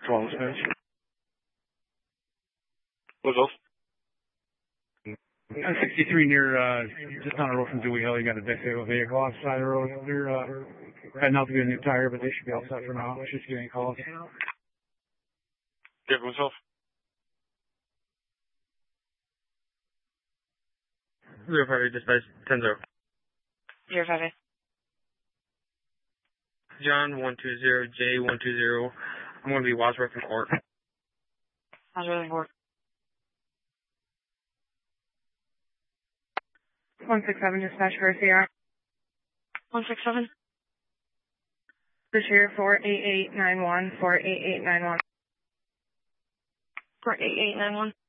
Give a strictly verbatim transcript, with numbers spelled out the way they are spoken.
twelve Spanish. What's off? On sixty-three near, uh, just on the road from Dewey Hill, you got a disabled vehicle off the side of the road. They're, uh, heading out to get a new tire, but they should be all set for now. Should get any calls. Give what's off? Zero five eight dispatch ten zero. Zero five eight. John one two zero J one two zero. I'm going to be Wadsworth in court. Wadsworth in court. One six seven dispatch for C R. One six seven. For sure four eight eight nine one four eight eight nine one. Four eight eight nine one.